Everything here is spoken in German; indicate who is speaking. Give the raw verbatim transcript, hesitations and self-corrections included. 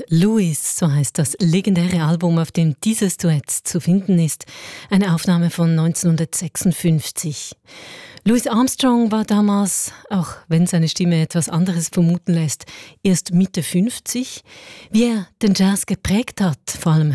Speaker 1: Louis, so heißt das legendäre Album, auf dem dieses Duett zu finden ist. Eine Aufnahme von neunzehnhundertsechsundfünfzig. Louis Armstrong war damals, auch wenn seine Stimme etwas anderes vermuten lässt, erst Mitte fünfzig. Wie er den Jazz geprägt hat, vor allem